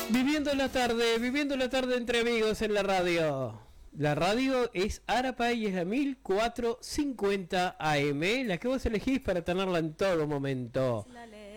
Viviendo la tarde entre amigos en la radio. La radio es Arapa y es la 1450 AM, la que vos elegís para tenerla en todo momento. Dale.